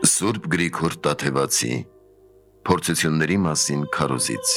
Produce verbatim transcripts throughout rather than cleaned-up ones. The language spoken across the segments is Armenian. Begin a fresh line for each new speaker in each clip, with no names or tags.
Սուրբ Գրիգոր Տաթևացի փորձությունների մասին քարոզից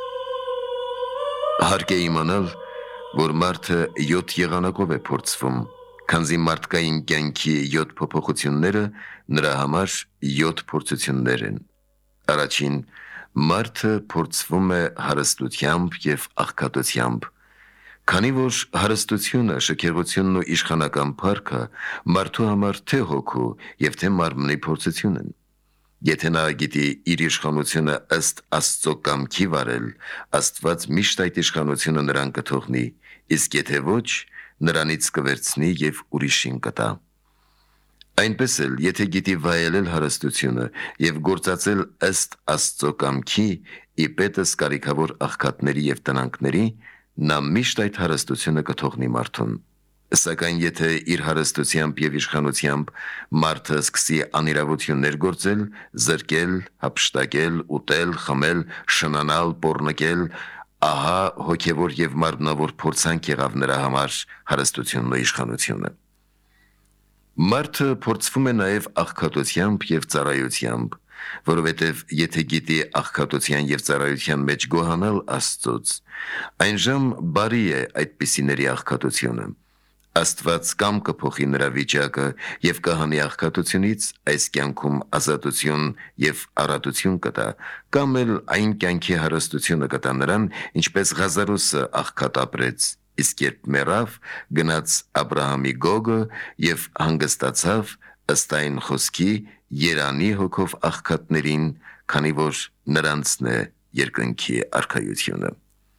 Հարկ է իմանալ, որ մարդը յոթ եղանակով է փորձվում, քանզի մարդկային կյանքի յոթ փոփոխությունները նրա համար յոթ փորձություններ են։ Առաջին, մարդը փորձվում է հարստությամբ և աղքատությամբ, քանի որ հարստությունը, շքեղությունն ու իշխանական փառքը մարդու համար թե հոգու և թե մարմնի փորձություն են։ Եթե նա գիտի իր իշխանությունը ըստ Աստծո կամքի վարել, Աստված միշտ այդ իշխանությունը նրան կթողնի, իսկ եթե ոչ, նրանից կվերցնի և ուրիշին կտա։ Այնպես էլ, եթե գիտի վայելել հարստությունը և գործածել ըստ Աստծո կամքի, ի պետս կարիքավոր աղքատների և տնանքների, նա միշտ այդ հարստությունը կթողնի մարդուն։ Սակայն եթե իր հարստությամբ և իշխանությամբ մարդը սկսի անիրավություններ գործել, զրկել, հափշտակել, ուտել, խմել, շնանալ, պոռնկել, ահա հոգևոր և մարմնավոր փորձանք եղավ նրա համար հարստությունն ու իշխանությունը։ Մարդը փորձվում է նաև աղքատությամբ և ծառայությամբ, որովհետև եթե գիտի աղքատության և ծառայության մեջ գոհանալ Աստծուց, այնժամ բարի է այդպիսիների աղքատությունը։ Աստված կամ կփոխի նրա վիճակը և կհանի աղքատությունից այս կյանքում ազատություն և առատություն կտա, կամ էլ այն կյանքի հարստությունը կտա նրան, ինչպես Ղազարոսը աղքատ ապրեց, իսկ երբ մեռավ, գնաց Աբրահամի գոգը և հանգստացավ ըստ այն խոսքի. «Երանի հոգով աղքատներին, քանի որ նրանցն է երկնքի արքայությունը»։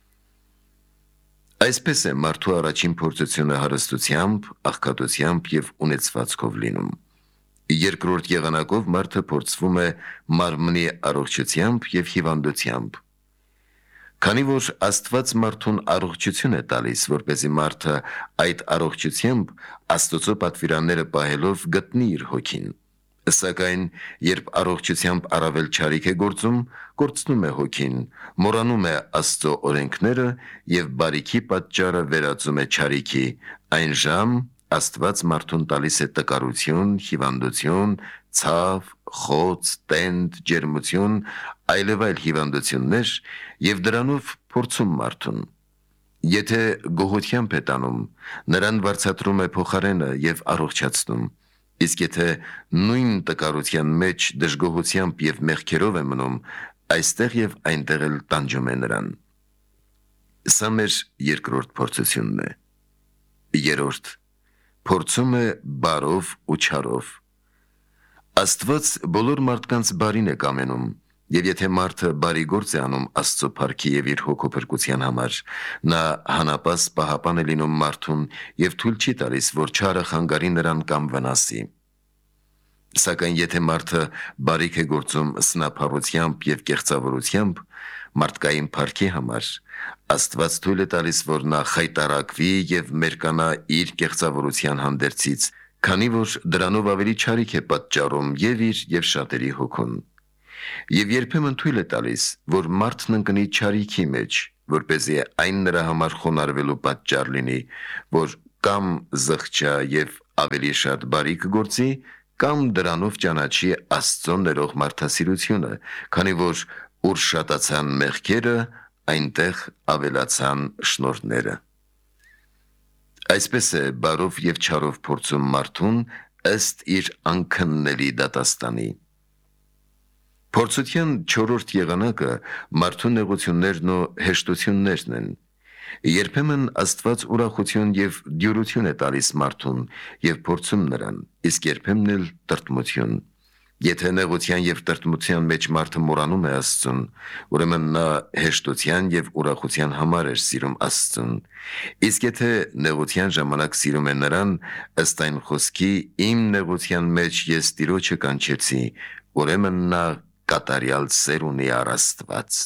Այսպես է մարդու առաջին փորձությունը հարստությամբ, աղքատությամբ և ունեցվածքով լինում։ Երկրորդ եղանակով մարդը փորձվում է մարմնի առողջությամբ և հիվանդությամբ։ Քանի որ Աստված մարդուն առողջություն է տալիս, որպեսզի մարդը այդ առողջությամբ Աստծո պատվիրանները պահելով գտնի իր հոգին։ Սակայն երբ առողջությամբ առավել չարիք է գործում, կորցնում է հոգին, մոռանում է Աստծո օրենքները և բարիքի պատճառը վերածում է չարիքի, այնժամ Աստված մարդուն տալիս է տկարություն, հիվանդություն, ցավ, խոց, տենդ, ջերմություն, այլևայլ հիվանդություններ և դրանով փորձում մարդուն։ Եթե գոհությամբ է տանում, նրան վարձատրում է փոխարենը և առողջացնում, իսկ եթե նույն տկարության մեջ դժգոհությամբ և մեղքերով է մնում, այստեղ և այնտեղ էլ տանջում է նրան։ Սա մեր երկրորդ փորձությունն է։ Երրորդ, փորձում է բարով ու չարով։ Աստված բոլոր մարդկանց բարին է կամենում, և եթե մարդը բարի գործ է անում Աստծո փառքի և իր հոգու փրկության համար, նա հանապաս պահապան է լինում մարդուն և թույլ չի տալիս, որ չարը խանգարի նրան կամ վնասի։ Սակայն եթե մարդը բարիք է գործում սնափառությամբ և կեղծավորությամբ, մարդկային փառքի համար, Աստված թույլ է տալիս, որ նա խայտառակվի և մերկանա իր կեղծավորության հանդերձից, քանի որ դրանով ավելի չարիք է պատճառում և իր և շատերի հոգուն։ Եվ երբեմն թույլ է տալիս, որ մարդն ընկնի չարիքի մեջ, որպեսզի այն նրա համար խոնարհվելու պատճառ լինի, որ կամ զղջա և ավելի շատ բարիք գործի, կամ դրանով ճանաչի Աստծո ներող մարդասիրությունը, քանի որ ուր շատացան մեղքերը, այնտեղ ավելացան շնորհները։ Այսպես է բարով և չարով փորձում մարդուն ըստ իր անքննելի դատաստանի։ Փորձության չորրորդ եղանակը մարդու նեղություններն ու հեշտություններն են։ Երբեմն Աստված ուրախություն և դյուրություն է տալիս մարդուն և փորձում նրան, իսկ երբեմն էլ տրտմություն։ Եթե նեղության և տրտմության մեջ մարդը մոռանում է Աստծուն, ուրեմն նա հեշտության և ուրախության համար էր սիրում Աստծուն, իսկ եթե նեղության ժամանակ սիրում է նրան, ըստ այն խոսքի. «Իմ նեղության մեջ ես Տիրոջը կանչեցի», ուրեմն նա կատարյալ սեր ունի առ Աստված։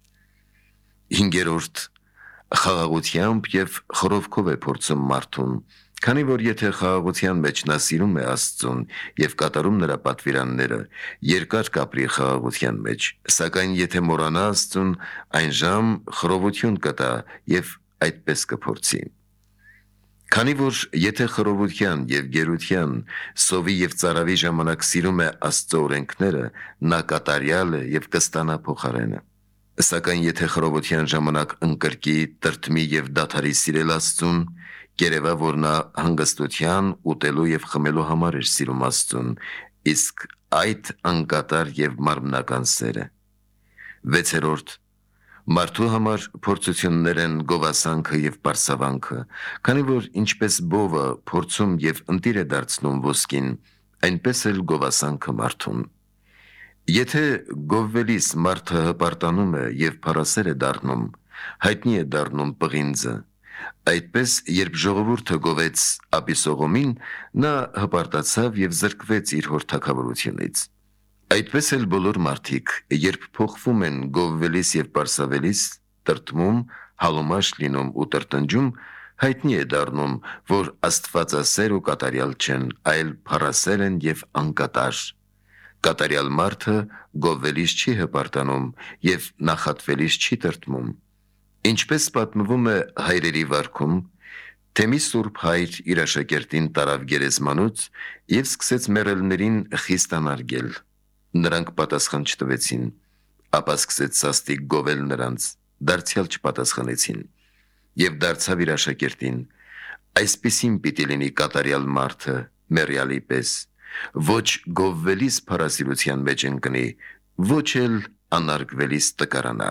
Հինգերորդ, խաղաղությամբ և խռովքով է փորձում մարդուն, քանի որ եթե խաղաղության մեջ նա սիրում է Աստծուն և կատարում նրա պատվիրանները, երկար կապրի խաղաղության մեջ, սակայն եթե մոռանա Աստծուն, այնժամ խռովություն կտա և այդպես կփորձի։ Քանի որ եթե խռովության եւ գերության, սովի եւ ծարավի ժամանակ սիրում է Աստծո օրենքները, նա կատարյալ է եւ կստանա փոխարենը։ Սակայն եթե խռովության ժամանակ ընկրկի, տրտմի եւ դադարի սիրել Աստծուն, կերևա որ նա հանգստության, ուտելու եւ խմելու համար էր սիրում Աստծուն, իսկ այդ անկատար եւ մարմնական սերը։ վեցերորդ Մարդու համար փորձություններ են գովասանքը եւ պարսավանքը, քանի որ ինչպես բովը փորձում եւ ընտիր է դարձնում ոսկին, այնպես էլ գովասանքը մարդուն։ Եթե գովվելիս մարդը հպարտանում է եւ փարասեր է դառնում, հայտնի է դառնում պղինձը, այդպես երբ ժողովուրդը գովեց Աբիսողոմին, նա հպարտացավ եւ զրկվեց իր հոր թագավորությունից։ Այդպես էլ բոլոր մարդիկ, երբ փոխվում են գովվելիս եւ պարսավելիս, տրտմում, հալոմաշ լինում ու տրտնջում, հայտնի է դառնում, որ Աստվածասեր ու կատարյալ չեն, այլ փառասեր են եւ անկատար։ Կատարյալ մարդը գովվելիս չի հպարտանում եւ նախատվելիս չի տրտմում։ Ինչպես պատմվում է հայրերի վարքում, թե մի սուրբ հայր իր աշակերտին տարավ գերեզմանուց եւ սկսեց մեռելներին խիստ անարգել։ Նրանք պատասխան չտվեցին, ապա սկսեց սաստիկ գովել նրանց, դարձյալ չպատասխանեցին, եւ դարձավ իր աշակերտին. այսպիսին պիտի լինի կատարյալ մարդը մեռյալի պես, ոչ գովվելիս փարասիրության մեջ ընկնի, ոչ էլ անարգվելիս տկարանա։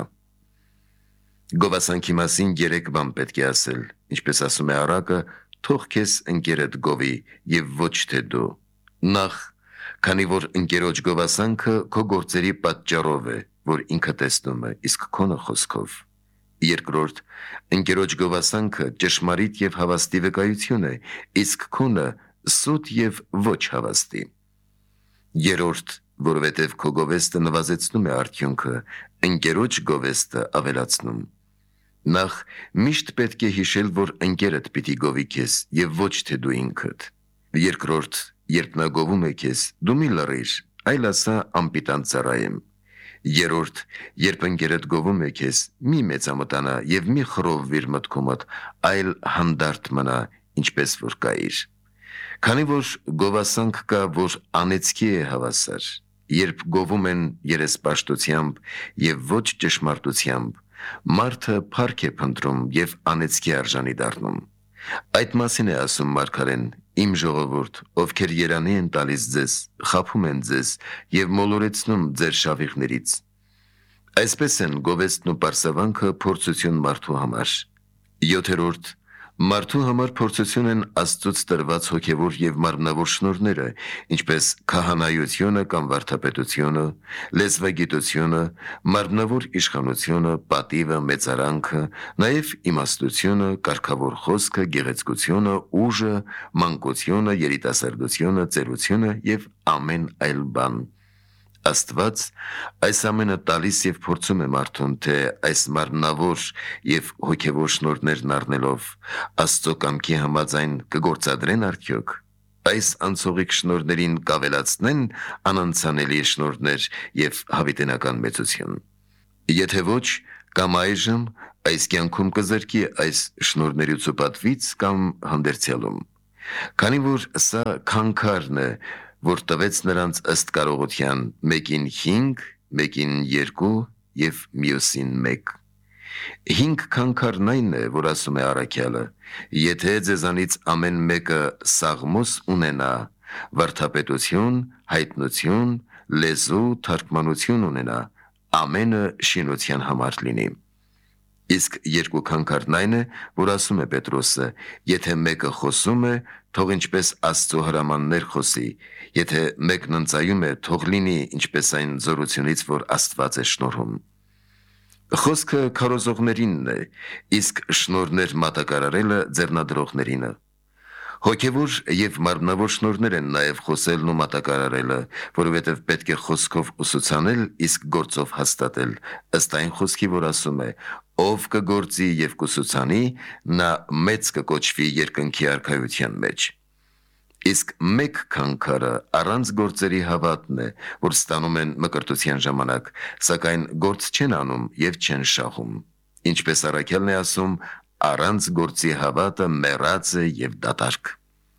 Գովասանքի մասին երեք բան պետք է ասել, ինչպես ասում է առակը, թող քեզ ընկերդ գովի եւ ոչ թե դու։ Նախ Քանի որ ընկերոջ գովասանքը քո գործերի պատճառով է, որ ինքը տեսնում է, իսկ քոնը խոսքով։ Երկրորդ, ընկերոջ գովասանքը ճշմարիտ եւ հավաստի վկայություն է, իսկ քոնը սուտ եւ ոչ հավաստի։ Երրորդ, որովհետեւ քո գովեստը նվազեցնում է արդյունքը, ընկերոջ գովեստը ավելացնում։ Նախ միշտ պետք է հիշել, որ ընկերդ պիտի գովի քեզ եւ ոչ թե դու ինքդ։ Երկրորդ, երբ նա գովում է քեզ, դու մի լռիր, այլ ասա անպիտան ծառայեմ։ Երրորդ, երբ ընկերդ գովում է քեզ, մի մեծամտանա եւ մի խռովվիր մտքումդ, այլ հանդարտ մնա, ինչպես որ կայիր։ Քանի որ գովասանք կա, որ անեծքի է հավասար, երբ գովում են երեսպաշտությամբ եւ ոչ ճշմարտությամբ, մարդը փառք է փնտրում եւ անեծքի արժանի դառնում։ Այդ մասին է ասում Մարգարեն. Իմ ժողովուրդ, ովքեր երանի են տալիս ձեզ, խաբում են ձեզ եւ մոլորեցնում ձեր շավիղներից։ Այսպես են գովեստն ու պարսավանքը փորձություն մարդու համար։ Յոթերորդ Մարդու համար փորձություն են Աստծուց տրված հոգևոր եւ մարմնավոր շնորհները, ինչպես քահանայությունը կամ վարդապետությունը, լեզվագիտությունը, մարմնավոր իշխանությունը, պատիվը, մեծարանքը, նաեւ իմաստությունը, կարգավոր խոսքը, գեղեցկությունը, ուժը, մանկությունը, երիտասարդությունը, ծերությունը եւ ամեն այլ բան։ Աստված այս ամենը տալիս եւ փորձում է մարդուն, թե այս մարմնավոր եւ հոգեվոր շնորհներն առնելով Աստծո կամքի համաձայն կգործադրեն արդյոք, այս անցողիկ շնորհներին կավելացնեն անանցանելի շնորհներ եւ հավիտենական մեծություն։ Եթե ոչ, կամ այժմ այս կյանքում կզրկի այս շնորհներից ու պատվից կամ հանդերձյալում։ Քանի որ սա քանքարն է, որ տվեց նրանց ըստ կարողության, մեկին հինգ, մեկին երկու եւ մյուսին մեկ։ Հինգ քանքարն այն է, որ ասում է առաքյալը, եթե ձեզանից ամեն մեկը սաղմոս ունենա, վարդապետություն, հայտնություն, լեզու, թարգմանություն ունենա, ամենը շինության համար լինի։ Իսկ երկու քանքարն այն է, որ ասում է Պետրոսը, եթե մեկը խոսում է, թող ինչպես Աստծո հրամաններ խոսի, եթե մեկն ընծայում է, թող լինի ինչպես այն զորությունից, որ Աստված է շնորհում։ Խոսքը քարոզողներինն է, իսկ շնորհներ մատակարարելը ձեռնադրողներինը։ Հոգևոր եւ մարմնավոր շնորհներ են նաեւ խոսելն ու մատակարարելը, որովհետեւ պետք է խոսքով ուսուցանել, իսկ գործով հաստատել, ըստ այն խոսքի, որ ասում է. ով կգործի եւ կուսուցանի, նա մեծ կկոչվի երկնքի արքայության մեջ։ Իսկ մեկ քանքարը առանց գործերի հավատն է, որ ստանում են մկրտության ժամանակ, սակայն գործ չեն անում եւ չեն շահում։ Ինչպես առաքյալն է ասում, առանց գործի հավատը մեռած է եւ դատարկ։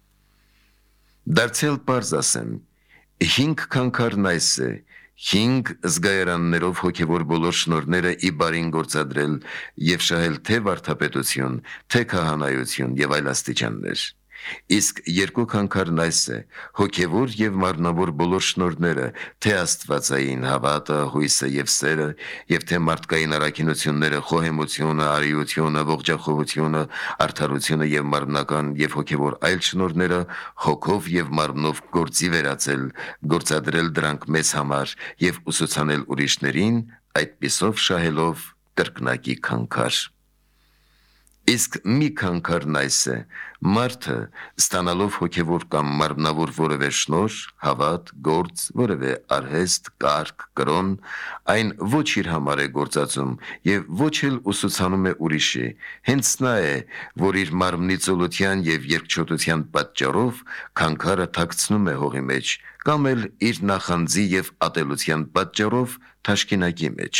Դարձյալ պարզ ասեմ, հինգ քանքարն այս է, հինգ զգայարաններով հոգևոր բոլոր շնորհները ի բարին գործադրել եւ շահել թե վարդապետություն, թե քահանայություն եւ այլ աստիճաններ։ Իսկ երկու քանքարն այս է, հոգևոր եւ մարմնավոր բոլոր շնորհները, թե աստվածային հավատը, հույսը եւ սերը, եւ թե մարդկային առաքինությունները, խոհեմությունը, արիությունը, ողջախոհությունը, արդարությունը եւ մարմնական եւ հոգևոր այլ շնորհները, հոգով եւ մարմնով գործի վերածել, գործադրել դրանք մեզ համար եւ ուսուցանել ուրիշներին, այդպիսով շահելով կրկնակի քանքար։ Իսկ մի քանքարն այս է, մարդը ստանալով հոգևոր կամ մարմնավոր որևէ շնորհ, հավատ, գործ, որևէ արհեստ, կարգ, կրոն, այն ոչ իր համար է գործածում եւ ոչ էլ ուսուցանում է ուրիշի, հենց նա է, որ իր մարմնի ծոլության եւ երկչոտության պատճառով քանքարը թաքցնում է հողի մեջ, կամ էլ իր նախանձի եւ ատելության պատճառով թաշկինակի մեջ։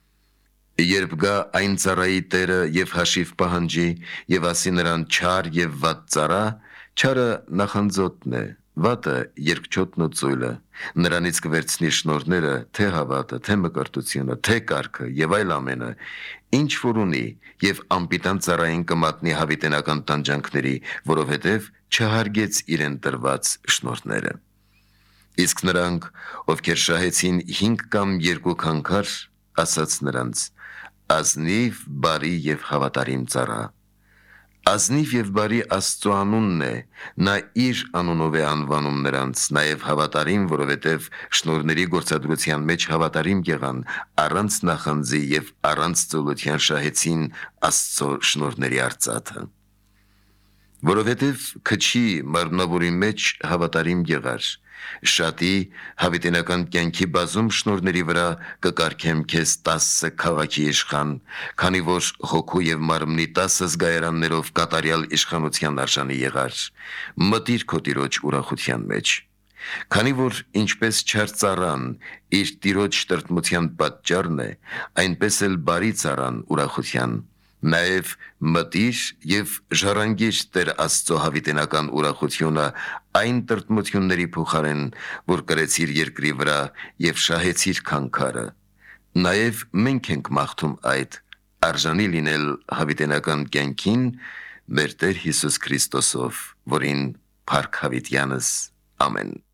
Երբ գա այն ծառայի տերը եւ հաշիվ պահանջի եւ ասի նրան չար եւ վատ ծառա, չարը նախանձոտն է, վատը երկչոտն ու ծույլը, նրանից կվերցնի շնորհները, թե հավատը, թե մկրտությունը, թե կարգը եւ այլ ամենը, ինչ որ ունի, եւ անպիտան ծառային կմատնի հավիտենական տանջանքների, որովհետեւ չհարգեց իրեն տրված շնորհները։ Իսկ նրանք, ովքեր շահեցին հինգ կամ երկու քանքար, ասաց նրանց. ազնիվ, բարի եւ հավատարիմ ծառա։ Ազնիվ եւ բարի Աստծո անունն է, նա իր անունով է անվանում նրանց, նաեւ հավատարիմ, որովհետեւ շնորհների գործադրության մեջ հավատարիմ եղան, առանց նախանձի եւ առանց ծոլության շահեցին Աստծո շնորհների արծաթը։ Որովհետև քչի մարմնավորի մեջ հավատարիմ եղար, շատի հավիտենական կյանքի բազում շնորհների վրա կկարգեմ քեզ տասը քաղաքի իշխան, քանի որ հոգու եւ մարմնի տասը զգայարաններով կատարյալ իշխանության արժանի եղար, մտիր քո տիրոջ ուրախության մեջ։ Քանի որ ինչպես չար ծառան իր տիրոջ տրտմության պատճառն է, այնպես էլ բարի ծառան ուրախության։ Նաև մտիր եւ ժառանգիր Տեր Աստծո հավիտենական ուրախությունը այն տրտմությունների փոխարեն, որ կրեցիր երկրի վրա եւ շահեցիր քանքարը։ Նաև մենք ենք մաղթում այդ արժանի լինել հավիտենական կյանքին մեր Տեր Հիսուս Քրիստոսով, որին փառք հավիտյանս։ Ամեն։